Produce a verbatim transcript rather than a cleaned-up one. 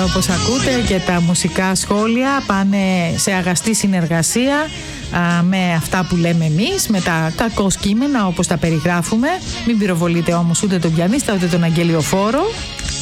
όπως ακούτε, και τα μουσικά σχόλια πάνε σε αγαστή συνεργασία α, με αυτά που λέμε εμείς, με τα κακό κείμενα όπως τα περιγράφουμε. Μην πυροβολείτε όμως ούτε τον πιανίστα ούτε τον αγγελιοφόρο.